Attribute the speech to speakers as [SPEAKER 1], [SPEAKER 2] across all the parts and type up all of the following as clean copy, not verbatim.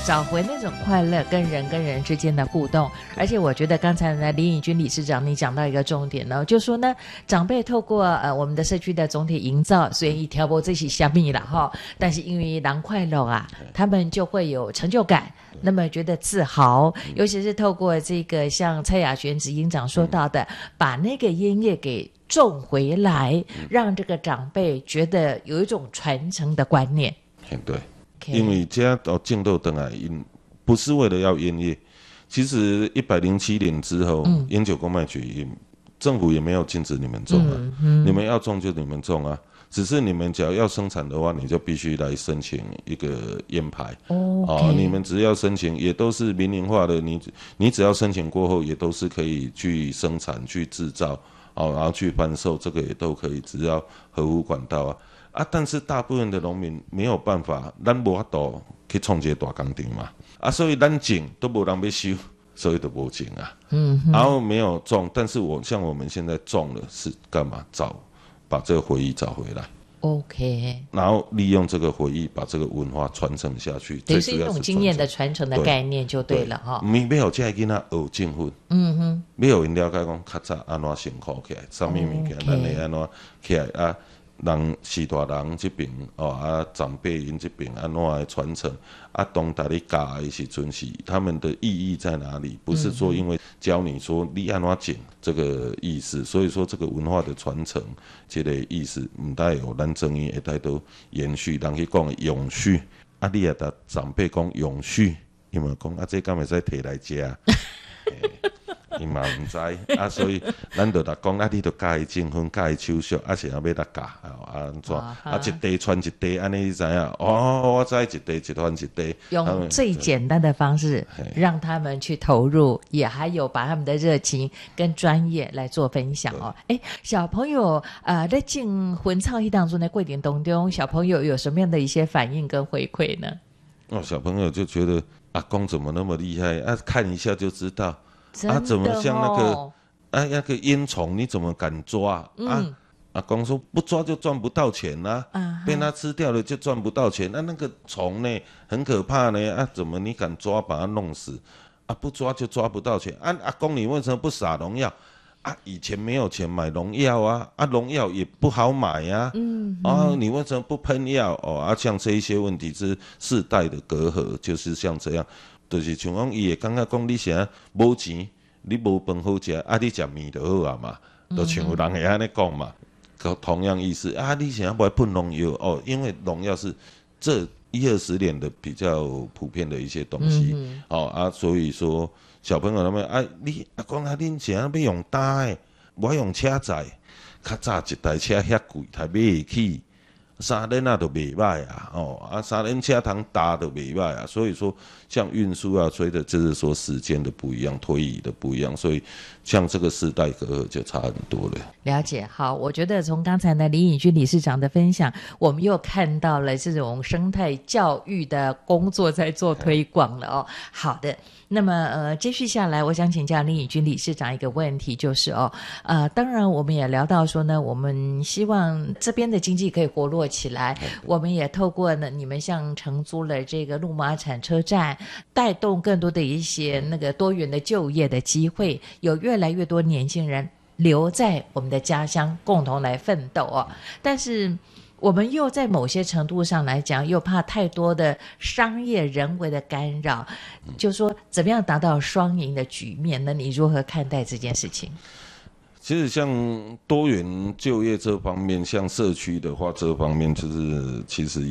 [SPEAKER 1] 找回那种快乐，跟人之间的互动。而且我觉得刚才呢，林颖君理事长你讲到一个重点呢，就说呢，长辈透过我们的社区的总体营造，虽然调拨这些虾米了哈，但是因为人快乐啊，他们就会有成就感。那么觉得自豪，尤其是透过这个像蔡雅璇执行长说到的，把那个烟叶给种回来，让这个长辈觉得有一种传承的观念。
[SPEAKER 2] 对，因为这到种豆灯来，不是为了要烟叶。其实107年之后，烟酒公卖局政府也没有禁止你们种啊，你们要种就你们种啊。只是你们只要生产的话，你就必须来申请一个烟牌。你们只要申请，也都是民营化的。你只要申请过后，也都是可以去生产、去制造，然后去贩售，这个也都可以，只要合乎管道啊。但是大部分的农民没有办法，咱无法度去创一个大工厂嘛，所以咱种都无人要收，所以都无种啊。然后没有种，但是像我们现在种了是干嘛？把这个回忆找回来
[SPEAKER 1] ，OK，
[SPEAKER 2] 然后利用这个回忆把这个文化传承下去，
[SPEAKER 1] 这是一种经验的传承的概念就对了哈。
[SPEAKER 2] 没有这个囡仔学种分，没有人了解讲较早安怎辛苦起来，什么物件咱会安怎起来啊？人士大人这边长辈因这边安怎来传承当代你教的时阵是他们的意义在哪里？不是说因为教你说你安怎种这个意思，所以说这个文化的传承这个意思，唔带有咱争议，会带到延续。人去讲永续，你也甲长辈讲永续，伊嘛讲这敢会使摕来食？伊嘛唔知所以咱就来讲你就加伊种分，加伊手续，是要来教安怎？一地传一地，安尼你知影？我知一地一传一地，
[SPEAKER 1] 用最简单的方式让他们去投入，也还有把他们的热情跟专业来做分享哦。小朋友在种婚草迄当中的过程当中，小朋友有什么样的一些反应跟回馈呢？
[SPEAKER 2] 小朋友就觉得阿公怎么那么厉害看一下就知道。怎么像那个烟虫，你怎么敢抓阿公说不抓就赚不到钱被他吃掉了就赚不到钱。那个虫呢，很可怕呢怎么你敢抓把它弄死不抓就抓不到钱阿公你为什么不撒农药以前没有钱买农药农药也不好买你为什么不喷药像这一些问题是世代的隔阂，就是像这样。就是像讲，伊会感觉讲你现无钱，你无饭好食你食面就好嘛，就像有人会安尼讲嘛。同样意思你现在不爱喷农药因为农药是这10-20年的比较普遍的一些东西所以说小朋友他们你讲恁现在要用大的，我用车载，较早一台车遐贵，才买得起。三轮都袂歹三轮车通搭都袂歹所以说像运输随着就是说时间的不一样，推移的不一样，所以像这个世代隔阂就差很多了。
[SPEAKER 1] 了解，好，我觉得从刚才呢林颖君理事长的分享，我们又看到了这种生态教育的工作在做推广了好的，那么接续下来，我想请教林颖君理事长一个问题，就是当然我们也聊到说呢，我们希望这边的经济可以活络起来，我们也透过呢你们像承租了这个鹿马产车站，带动更多的一些那个多元的就业的机会，有越来越多年轻人留在我们的家乡共同来奋斗但是我们又在某些程度上来讲，又怕太多的商业人为的干扰，就说怎么样达到双赢的局面呢？你如何看待这件事情？
[SPEAKER 2] 其实像多元就业这方面，像社区的话，这方面就是其实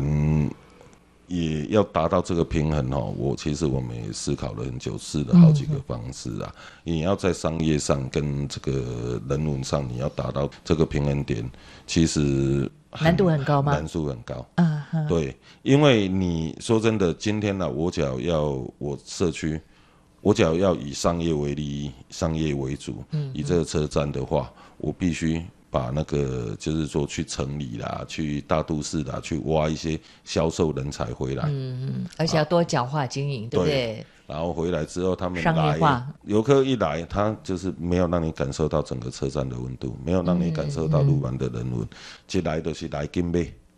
[SPEAKER 2] 也要达到这个平衡其实我们也思考了很久，试了好几个方式你要在商业上跟这个人文上，你要达到这个平衡点，其实
[SPEAKER 1] 难度很高吗？
[SPEAKER 2] 难度很高对，因为你说真的，今天我只要我社区，我只要以商业为例，商业为主以这个车站的话，我必须把那个就是说去城里啦，去大都市啦，去挖一些销售人才回来
[SPEAKER 1] 而且要多角化经营对不对？
[SPEAKER 2] 然后回来之后他们
[SPEAKER 1] 商业化，
[SPEAKER 2] 游客一来他就是没有让你感受到整个车站的温度，没有让你感受到路环的人文一来就是来金买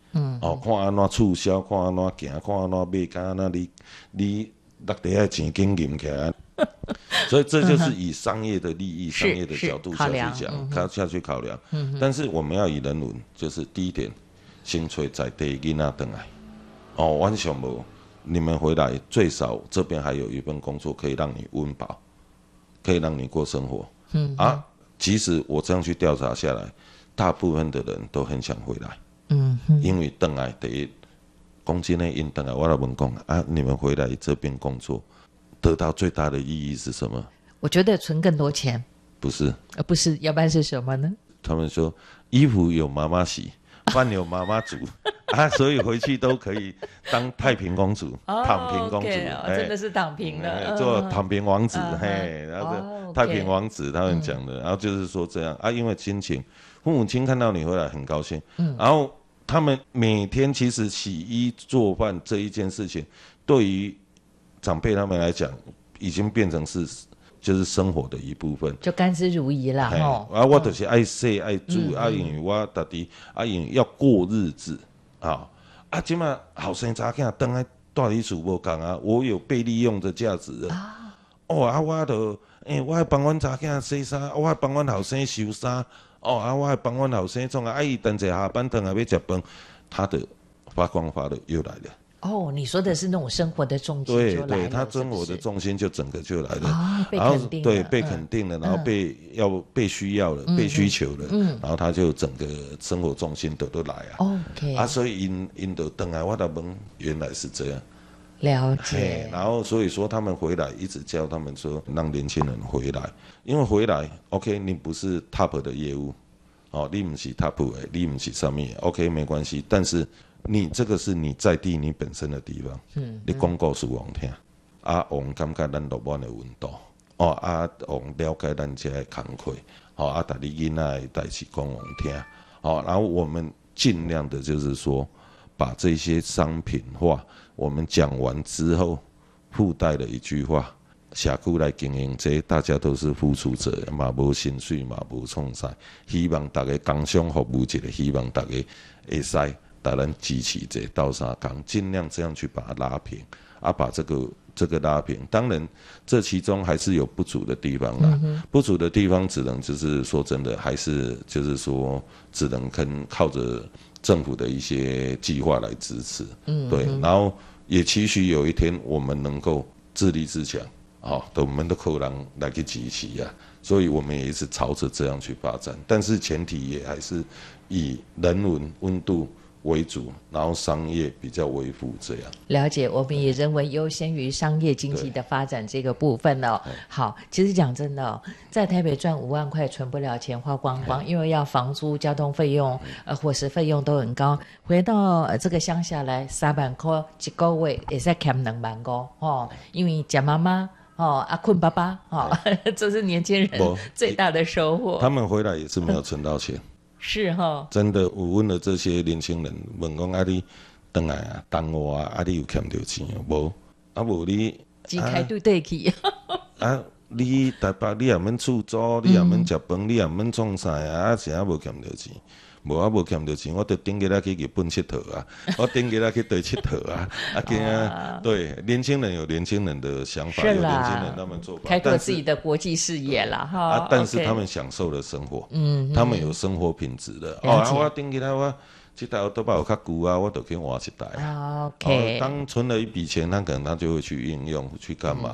[SPEAKER 2] 看安怎促销，看安怎行，看安怎买，看安怎你落地的钱经营起来。所以这就是以商业的利益、商业的角度下去讲，下去考量。但是我们要以人文，就是第一点，先找在地囡仔回来。晚上无，你们回来最少这边还有一份工作可以让你温饱，可以让你过生活。其实我这样去调查下来，大部分的人都很想回来。因为回来第一，讲真的，因回来我来问讲你们回来这边工作。得到最大的意义是什么？
[SPEAKER 1] 我觉得存更多钱。
[SPEAKER 2] 不是，
[SPEAKER 1] 不是，要不然是什么呢？
[SPEAKER 2] 他们说衣服有妈妈洗，饭有妈妈煮所以回去都可以当太平公主、躺平公主，
[SPEAKER 1] 真的是躺平的，
[SPEAKER 2] 做躺平王子，然后太平王子他们讲的，然后就是说这样因为亲情，父母亲看到你回来很高兴，然后他们每天其实洗衣做饭这一件事情，对于长辈他们来讲，已经变成是就是生活的一部分，
[SPEAKER 1] 就甘之如饴啦。
[SPEAKER 2] 我就是爱洗爱煮，因为我家己因为要过日子现在后生查囝回来住你厝无同我有被利用的价值我就我还帮阮查囝洗衫，我还帮阮后生收衫我还帮阮后生创伊等者下班回来要吃饭，他的发光发热又来了。
[SPEAKER 1] 你说的是那种生活的重心就来了，
[SPEAKER 2] 对，他生活的重心就整个就来了，
[SPEAKER 1] 被肯定了，
[SPEAKER 2] 被肯定了，然后被需要了，被需求了，然后他就整个生活重心都来所以因就回来，我才问原来是这样，
[SPEAKER 1] 了解。
[SPEAKER 2] 然后所以说他们回来一直教他们说让年轻人回来，因为回来 OK 你不是 top 的业务你不是 top 的，你不是什么 OK 没关系，但是你这个是你在地你本身的地方，你讲故事王听，王感觉咱乐湾的温度，王了解咱这的工课，带你囡仔的代志讲王听，然后我们尽量的就是说，把这些商品化，我们讲完之后，附带了一句话。社区来经营这大家都是付出者，嘛无薪水，嘛无创啥，希望大家工商服务一个，希望大家会使大家支持这斗相共，尽量这样去把它拉平把这个拉平。当然，这其中还是有不足的地方啦。不足的地方只能就是说真的，还是就是说只能靠着政府的一些计划来支持。对，然后也期许有一天我们能够自立自强。我们的口人来去支持所以我们也一直朝着这样去发展，但是前提也还是以人文温度为主，然后商业比较为辅，这样
[SPEAKER 1] 了解。我们以人文优先于商业经济的发展这个部分好，其实讲真的在台北赚5万块存不了钱，花光光，因为要房租、交通费用、伙食费用都很高。回到这个乡下来，3万块一个月也是欠2万5因为假妈妈。困爸爸这是年轻人最大的收获。
[SPEAKER 2] 他们回来也是没有存到钱，
[SPEAKER 1] 是
[SPEAKER 2] 真的。我问了这些年轻人，问讲你回来等我你有欠到钱无？无你
[SPEAKER 1] 只开对去
[SPEAKER 2] 你台北你也免厝租，你也免食饭，你也免创啥谁无欠到钱？无欠到钱，我就顶个来去日本佚佗我顶个来去对佚佗对，年轻人有年轻人的想法，有年轻人他们做法，
[SPEAKER 1] 开拓自己的国际视野啦
[SPEAKER 2] 但是他们享受了生活，他们有生活品质的。我顶个来我这台都把我较久我就去换一台。
[SPEAKER 1] OK，
[SPEAKER 2] 当存了一笔钱，他可能他就会去应用去干嘛？